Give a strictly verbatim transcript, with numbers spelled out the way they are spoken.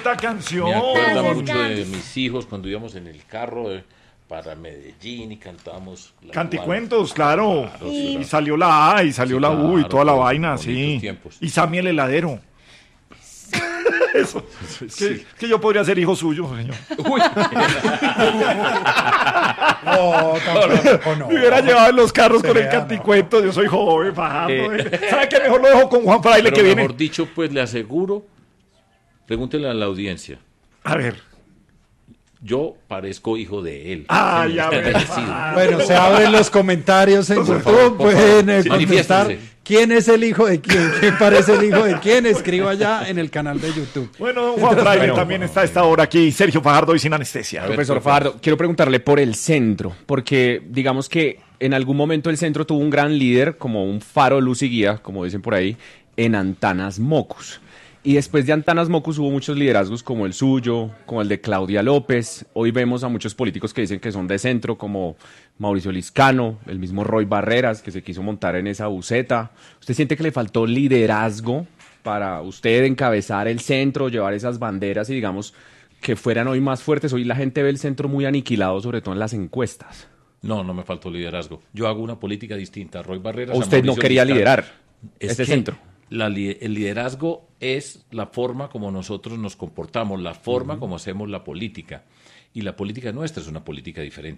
bonita canción. Me acuerda Gracias, mucho Gans. de mis hijos cuando íbamos en el carro eh, para Medellín y cantábamos. la Canticuentos, guarda. claro. Claro, Y sí, salió la A y salió Sí, la U y claro, toda la claro, vaina, bonitos sí. tiempos. Y Sammy el heladero. Eso. Que, que yo podría ser hijo suyo, señor. Uy, No, tampoco, no. Me hubiera llevado en los carros Se con el vea, no. canticuento. Yo soy joven, Fajardo. Eh. eh. ¿Sabe qué? Mejor lo dejo con Juan Fraile, pero que viene. mejor dicho, pues le aseguro, pregúntele a la audiencia. A ver. Yo parezco hijo de él. Ah, Sí, ya está ves. parecido. Bueno, se abren los comentarios en Por YouTube. favor, por Pueden favor. eh, Sí, contestar manifiéstense. quién es el hijo de quién, quién parece el hijo de quién. Escriba allá en el canal de YouTube. Bueno, don Juan Fraile Bueno, también está a esta hora aquí. Sergio Fajardo y sin anestesia. A ver, Profesor por favor. Fajardo, quiero preguntarle por el centro, porque digamos que en algún momento el centro tuvo un gran líder, como un faro, luz y guía, como dicen por ahí, en Antanas Mocus. Y después de Antanas Mocus hubo muchos liderazgos como el suyo, como el de Claudia López. Hoy vemos a muchos políticos que dicen que son de centro, como Mauricio Liscano, el mismo Roy Barreras, que se quiso montar en esa buceta. ¿Usted siente que le faltó liderazgo para usted encabezar el centro, llevar esas banderas y digamos que fueran hoy más fuertes? Hoy la gente ve el centro muy aniquilado, sobre todo en las encuestas. No, no me faltó liderazgo. Yo hago una política distinta. Roy Barreras. a Usted no Mauricio quería Liscano. liderar Es ese que centro. la li- el liderazgo es la forma como nosotros nos comportamos, la forma como hacemos la política. Y la política nuestra es una política diferente.